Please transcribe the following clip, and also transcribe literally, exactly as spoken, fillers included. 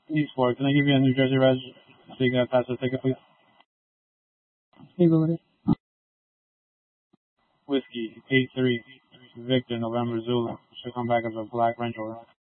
East four. Can I give you a New Jersey reg so you can attach the ticket, please? Hey, go with it. Whiskey eight three Victor November Zulu. Should come back as a black Range Rover.